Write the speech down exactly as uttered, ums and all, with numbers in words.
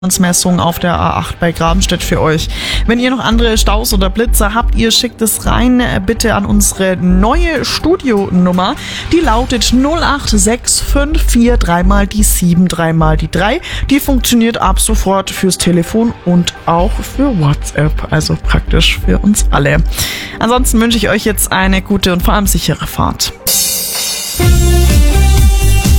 Messung auf der A acht bei Grabenstedt für euch. Wenn ihr noch andere Staus oder Blitzer habt, ihr schickt es rein bitte an unsere neue Studionummer. Die lautet null acht sechs fünf vier drei mal die sieben, drei mal die drei. Die funktioniert ab sofort fürs Telefon und auch für WhatsApp, also praktisch für uns alle. Ansonsten wünsche ich euch jetzt eine gute und vor allem sichere Fahrt.